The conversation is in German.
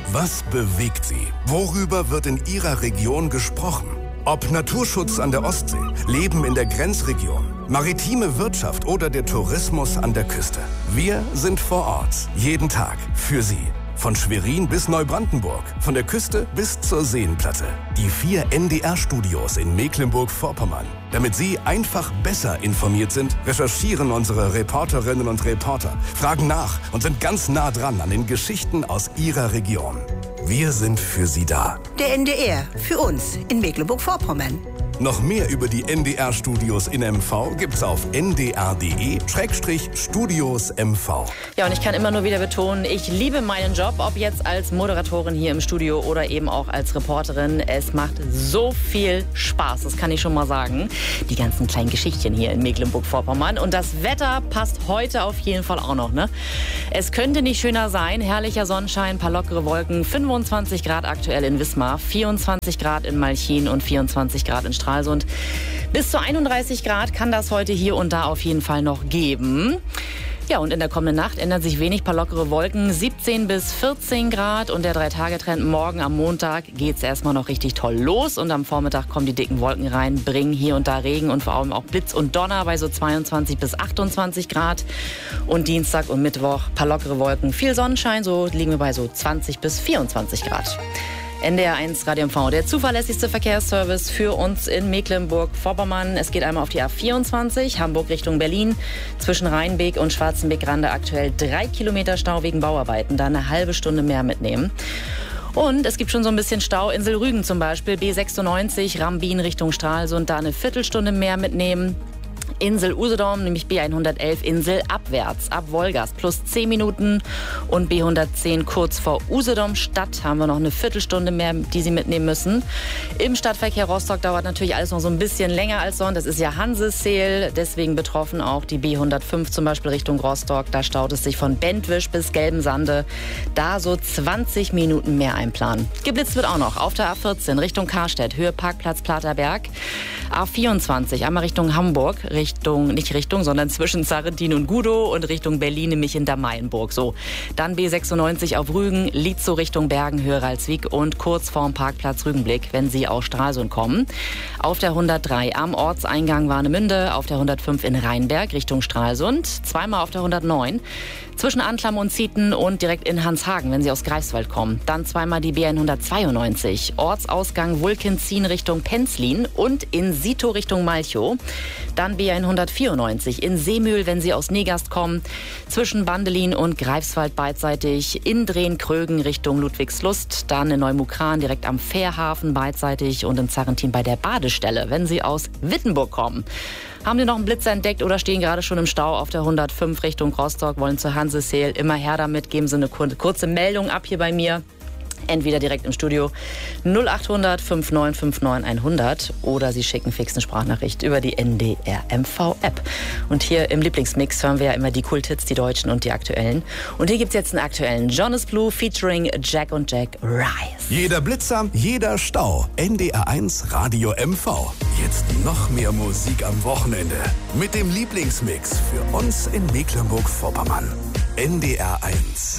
Was bewegt Sie? Worüber wird in Ihrer Region gesprochen? Ob Naturschutz an der Ostsee, Leben in der Grenzregion, maritime Wirtschaft oder der Tourismus an der Küste. Wir sind vor Ort, jeden Tag für Sie. Von Schwerin bis Neubrandenburg, von der Küste bis zur Seenplatte. Die 4 NDR-Studios in Mecklenburg-Vorpommern. Damit Sie einfach besser informiert sind, recherchieren unsere Reporterinnen und Reporter, fragen nach und sind ganz nah dran an den Geschichten aus Ihrer Region. Wir sind für Sie da. Der NDR, für uns in Mecklenburg-Vorpommern. Noch mehr über die NDR-Studios in MV gibt's auf ndr.de/Studios MV. Ja, und ich kann immer nur wieder betonen, ich liebe meinen Job, ob jetzt als Moderatorin hier im Studio oder eben auch als Reporterin. Es macht so viel Spaß, das kann ich schon mal sagen. Die ganzen kleinen Geschichtchen hier in Mecklenburg-Vorpommern. Und das Wetter passt heute auf jeden Fall auch noch, ne? Es könnte nicht schöner sein. Herrlicher Sonnenschein, paar lockere Wolken. 25 Grad aktuell in Wismar, 24 Grad in Malchin und 24 Grad in Stralsund. Bis zu 31 Grad kann das heute hier und da auf jeden Fall noch geben. Ja, und in der kommenden Nacht ändert sich wenig, paar lockere Wolken, 17 bis 14 Grad. Und der 3-Tage-Trend morgen am Montag geht's erstmal noch richtig toll los. Und am Vormittag kommen die dicken Wolken rein, bringen hier und da Regen und vor allem auch Blitz und Donner bei so 22 bis 28 Grad. Und Dienstag und Mittwoch paar lockere Wolken, viel Sonnenschein, so liegen wir bei so 20 bis 24 Grad. NDR1 Radio MV, der zuverlässigste Verkehrsservice für uns in Mecklenburg-Vorpommern. Es geht einmal auf die A24, Hamburg Richtung Berlin. Zwischen Rheinbeek und Schwarzenbeck-Rande aktuell 3 Kilometer Stau wegen Bauarbeiten. Da eine halbe Stunde mehr mitnehmen. Und es gibt schon so ein bisschen Stau. Insel Rügen zum Beispiel, B96, Rambin Richtung Stralsund. Da eine Viertelstunde mehr mitnehmen. Insel Usedom, nämlich B111 Insel abwärts, ab Wolgast, plus 10 Minuten. Und B110 kurz vor Usedom Stadt haben wir noch eine Viertelstunde mehr, die Sie mitnehmen müssen. Im Stadtverkehr Rostock dauert natürlich alles noch so ein bisschen länger als sonst. Das ist ja Hanseseel, deswegen betroffen auch die B105 zum Beispiel Richtung Rostock. Da staut es sich von Bentwisch bis Gelbensande. Da so 20 Minuten mehr einplanen. Geblitzt wird auch noch auf der A14 Richtung Karstedt, Höhe Parkplatz Platerberg. A24 einmal Richtung Hamburg, sondern zwischen Sarrentin und Gudow und Richtung Berlin, nämlich in Damaienburg. So, dann B96 auf Rügen, Lietzow Richtung Bergen, Höhe Ralswiek und kurz vorm Parkplatz Rügenblick, wenn Sie aus Stralsund kommen. Auf der 103 am Ortseingang Warnemünde, auf der 105 in Rheinberg Richtung Stralsund, zweimal auf der 109 zwischen Anklam und Zieten und direkt in Hanshagen, wenn Sie aus Greifswald kommen. Dann zweimal die B192, Ortsausgang Wulkenzien Richtung Penzlin und in Sito Richtung Malchow. Dann B194 in Seemühl, wenn Sie aus Negast kommen. Zwischen Bandelin und Greifswald beidseitig. In Drehen-Krögen Richtung Ludwigslust. Dann in Neumukran direkt am Fährhafen beidseitig. Und in Zarrentin bei der Badestelle, wenn Sie aus Wittenburg kommen. Haben Sie noch einen Blitzer entdeckt oder stehen gerade schon im Stau auf der 105 Richtung Rostock, wollen zur Hanseseel? Immer her damit, geben Sie eine kurze Meldung ab hier bei mir. Entweder direkt im Studio 0800 5959 100 oder Sie schicken fix eine Sprachnachricht über die NDR-MV-App. Und hier im Lieblingsmix hören wir ja immer die Kulthits, die deutschen und die aktuellen. Und hier gibt's jetzt einen aktuellen Jonas Blue featuring Jack und Jack Rise. Jeder Blitzer, jeder Stau. NDR1 Radio MV. Jetzt noch mehr Musik am Wochenende. Mit dem Lieblingsmix für uns in Mecklenburg-Vorpommern. NDR1.